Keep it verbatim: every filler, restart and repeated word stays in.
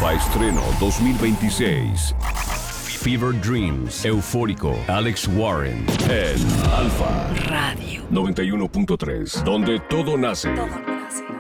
Alfa Estreno dos mil veintiséis. Fever Dreams, Eufórico, Alex Warren, en Alfa Radio noventa y uno punto tres, donde todo nace. Todo nace.